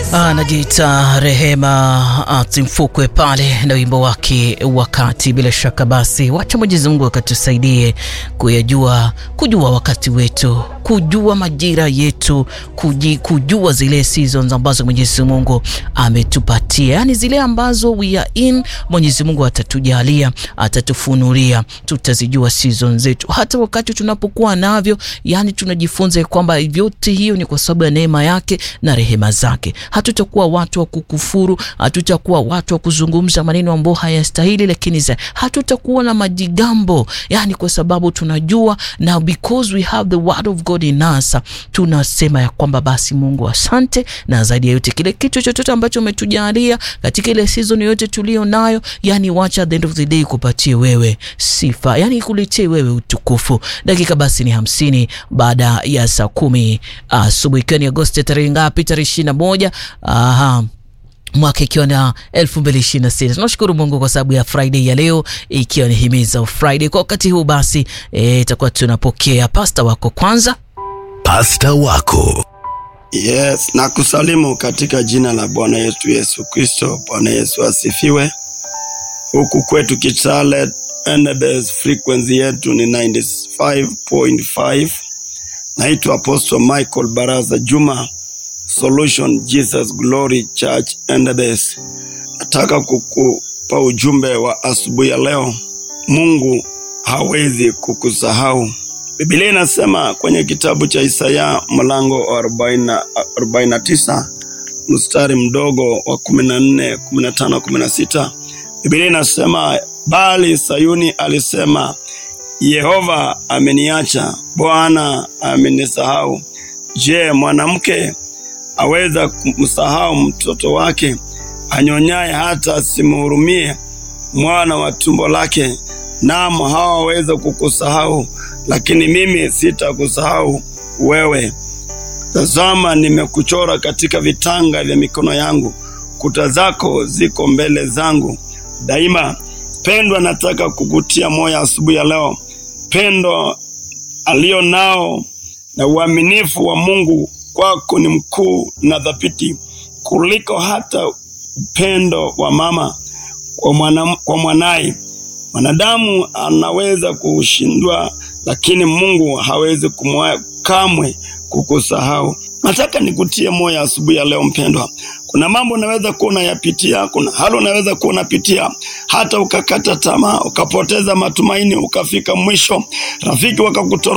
Anajiita Rehema Timfukwe pale na wimbo wake wakati. Bila shaka basi wacha Mwenyezi Mungu akatusaidie kujua wakati wetu, kujua majira yetu, kujua zile seasons ambazo Mwenyezi Mungu ametupatia, yani zile ambazo we are in. Mwenyezi Mungu atatujalia, atatufunulia, tutazijua seasons zetu hata wakati tunapokuwa navyo. Yani tunajifunza kwamba vyote hiyo ni kwa sababu ya neema yake na rehema zake. Hatutakuwa watu wa kukufuru, hatutakuwa watu wa kuzungumza maneno ambayo hayastahili, lakini hatutakuwa na majigambo, yani kwa sababu tunajua na because we have the word of God in us, tunasema ya kwamba basi Mungu asante, na zaidi ya yote kile kitu chochote ambacho umetujalia katika ile season yote tulio nayo, yani wacha at the end of the day kupatie wewe sifa, yani kuletea wewe utukufu. Dakika basi ni 50 baada ya saa 10 asubuhi, ikiwa ni Agosti tarehe ngapi? Tarehe 21 mwaka ikiwa na 2026. Tunashukuru Mungu kwa sababu ya Friday ya leo, ikiwa ni himiza Friday. Kwa wakati huu basi itakuwa tunapokea pasta wako kwanza. Pasta wako. Yes, na kusalimu katika jina la Bwana yetu Yesu Kristo. Bwana Yesu asifiwe. Huku kwetu Kitale NBS frequency yetu ni 95.5. Naitwa Apostle Michael Baraza Juma, Solution Jesus Glory Church NBS. Nataka kukupa ujumbe wa asubuhi ya leo. Mungu hawezi kukusahau. Biblia inasema kwenye kitabu cha Isaya mlango wa 49 mstari mdogo wa 14, 15, 16. Biblia inasema, bali Sayuni alisema, Yehova ameniacha, Bwana amenisahau. Je, mwanamke aweza kumsahau mtoto wake anyonyaye hata asimhurumie mwana wa tumbo lake? Naam, hawaweza kukusahau, lakini mimi sitakusahau wewe. Tazama, nimekuchora katika vitanga vya mikono yangu, kuta zako ziko mbele zangu daima. Pendwa, nataka kukutia moyo asubuhi ya leo. Pendo alio nao na uaminifu wa Mungu kwako ni mkuu na dhabiti kuliko hata upendo wa mama kwa mwanae. Wanadamu anaweza kushindwa, lakini Mungu hawezi kamwe kukusahau. Nataka nikutie moyo asubuhi ya leo mpendwa. Kuna mambo unaweza kuwa unayapitia, kuna hali unaweza kuwa unapitia, hata ukakata tamaa, ukapoteza matumaini, ukafika mwisho, rafiki wakakutoroka.